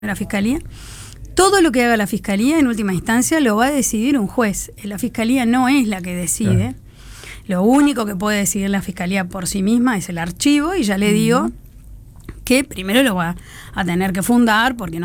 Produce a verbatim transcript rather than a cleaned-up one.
la Fiscalía. Todo lo que haga la Fiscalía, en última instancia, lo va a decidir un juez. La Fiscalía no es la que decide. Claro. Lo único que puede decidir la Fiscalía por sí misma es el archivo, y ya le digo que primero lo va a tener que fundar, porque no